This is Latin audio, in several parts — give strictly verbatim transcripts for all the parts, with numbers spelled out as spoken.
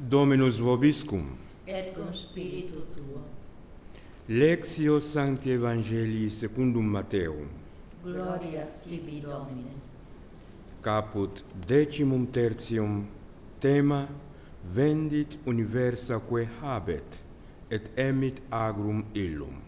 Dominus vobiscum. Et cum spiritu tuo. Lectio Sancti Evangelii secundum Matteum. Gloria tibi, Domine. Caput decimum tertium, tema vendit universa quae habet, et emit agrum illum.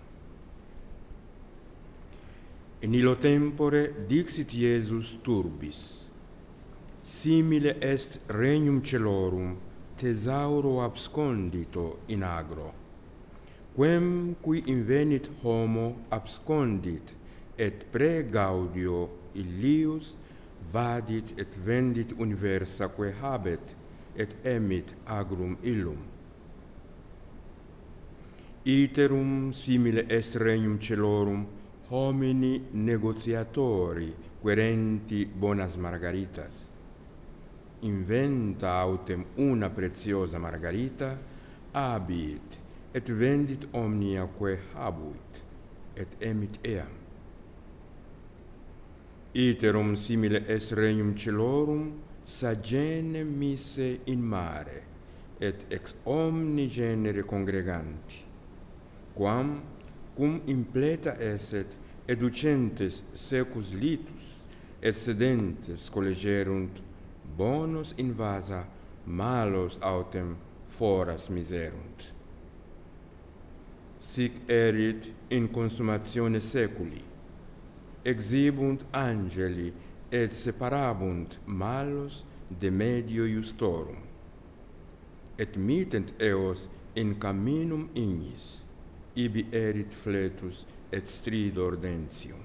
In illo tempore dixit Iesus turbis: simile est regnum celorum thesauro abscondito in agro. Quem qui invenit homo abscondit, et pre gaudio illius vadit et vendit universa quae habet, et emit agrum illum. Iterum simile est regnum celorum homini negotiatori querenti bonas margaritas. Inventa autem una preziosa margarita, abit, et vendit omnia quae habuit, et emit eam. Iterum simile est regnum celorum sagene mise in mare, et ex omni genere congreganti, quam cum impleta esset educentes secus litus, et sedentes collegerunt bonos in vasa, malos autem foras miserunt. Sic erit in consumatione seculi. Exibunt angeli et separabunt malos de medio iustorum, et mittent eos in caminum ignis, ibi erit fletus et stridor dentium.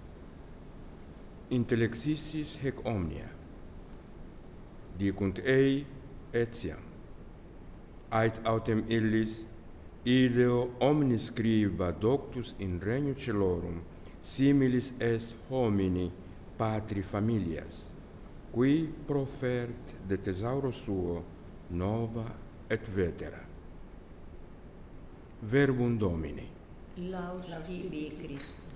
Intellexissis hec omnia. Dicunt ei etiam. Ait autem illis ideo omni scriba doctus in regno celorum similis est homini patri familias, qui profert de thesauro suo nova et vetera. Verbum Domini. Laus tibi, Christus.